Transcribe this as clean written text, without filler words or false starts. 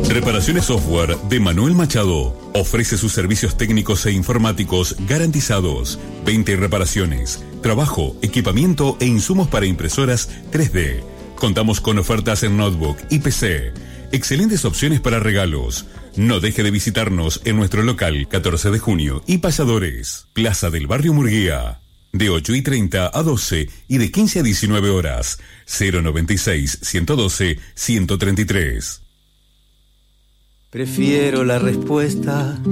Reparaciones Software de Manuel Machado. Ofrece sus servicios técnicos e informáticos garantizados. 20 reparaciones, trabajo, equipamiento e insumos para impresoras 3D. Contamos con ofertas en notebook y PC. Excelentes opciones para regalos. No deje de visitarnos en nuestro local 14 de junio y Pasadores, Plaza del Barrio Murguía. De 8:30 a 12 y de 15 a 19 horas. 096-112-133. Prefiero la respuesta